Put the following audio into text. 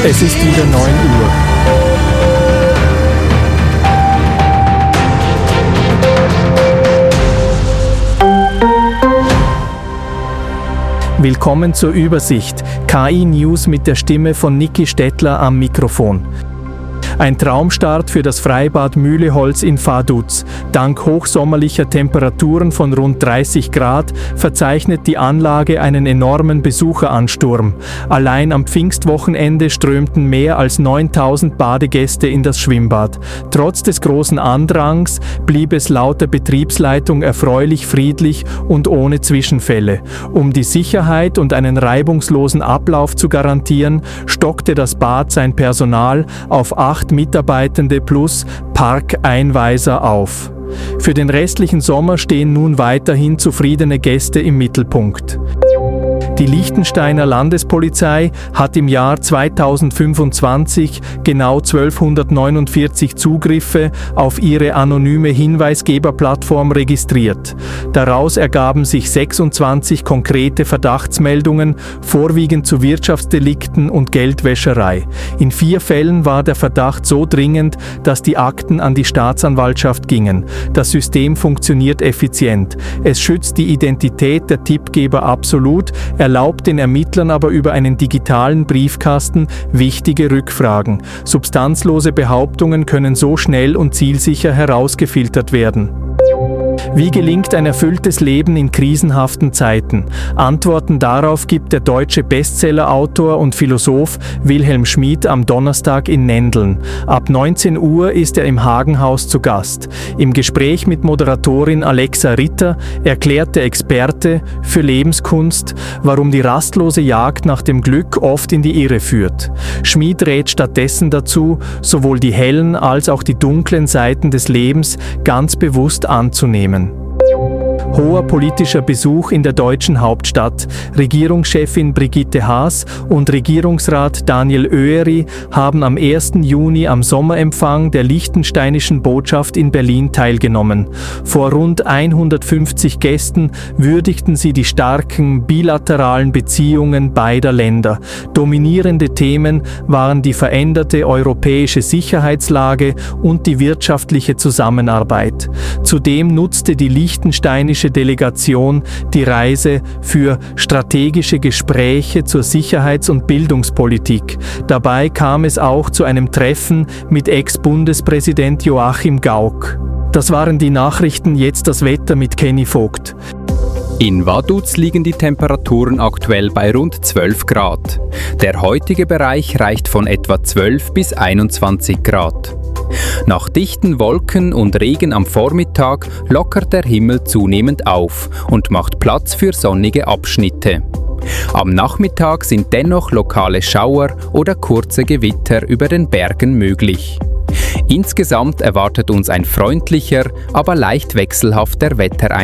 Es ist wieder 9 Uhr. Willkommen zur Übersicht. KI-News mit der Stimme von Niki Stettler am Mikrofon. Ein Traumstart für das Freibad Mühleholz in Vaduz. Dank hochsommerlicher Temperaturen von rund 30 Grad verzeichnet die Anlage einen enormen Besucheransturm. Allein am Pfingstwochenende strömten mehr als 9000 Badegäste in das Schwimmbad. Trotz des großen Andrangs blieb es laut der Betriebsleitung erfreulich friedlich und ohne Zwischenfälle. Um die Sicherheit und einen reibungslosen Ablauf zu garantieren, stockte das Bad sein Personal auf 8 Mitarbeitende plus Parkeinweiser auf. Für den restlichen Sommer stehen nun weiterhin zufriedene Gäste im Mittelpunkt. Die Liechtensteiner Landespolizei hat im Jahr 2025 genau 1249 Zugriffe auf ihre anonyme Hinweisgeberplattform registriert. Daraus ergaben sich 26 konkrete Verdachtsmeldungen, vorwiegend zu Wirtschaftsdelikten und Geldwäscherei. In 4 Fällen war der Verdacht so dringend, dass die Akten an die Staatsanwaltschaft gingen. Das System funktioniert effizient. Es schützt die Identität der Tippgeber absolut, erlaubt den Ermittlern aber über einen digitalen Briefkasten wichtige Rückfragen. Substanzlose Behauptungen können so schnell und zielsicher herausgefiltert werden. Wie gelingt ein erfülltes Leben in krisenhaften Zeiten? Antworten darauf gibt der deutsche Bestsellerautor und Philosoph Wilhelm Schmid am Donnerstag in Nendeln. Ab 19 Uhr ist er im Hagenhaus zu Gast. Im Gespräch mit Moderatorin Alexa Ritter erklärt der Experte für Lebenskunst, warum die rastlose Jagd nach dem Glück oft in die Irre führt. Schmid rät stattdessen dazu, sowohl die hellen als auch die dunklen Seiten des Lebens ganz bewusst anzunehmen. Hoher politischer Besuch in der deutschen Hauptstadt. Regierungschefin Brigitte Haas und Regierungsrat Daniel Oery haben am 1. Juni am Sommerempfang der liechtensteinischen Botschaft in Berlin teilgenommen. Vor rund 150 Gästen würdigten sie die starken bilateralen Beziehungen beider Länder. Dominierende Themen waren die veränderte europäische Sicherheitslage und die wirtschaftliche Zusammenarbeit. Zudem nutzte die liechtensteinische Delegation die Reise für strategische Gespräche zur Sicherheits- und Bildungspolitik. Dabei kam es auch zu einem Treffen mit Ex-Bundespräsident Joachim Gauck. Das waren die Nachrichten, jetzt das Wetter mit Kenny Vogt. In Vaduz liegen die Temperaturen aktuell bei rund 12 Grad. Der heutige Bereich reicht von etwa 12 bis 21 Grad. Nach dichten Wolken und Regen am Vormittag lockert der Himmel zunehmend auf und macht Platz für sonnige Abschnitte. Am Nachmittag sind dennoch lokale Schauer oder kurze Gewitter über den Bergen möglich. Insgesamt erwartet uns ein freundlicher, aber leicht wechselhafter Wettereinfluss.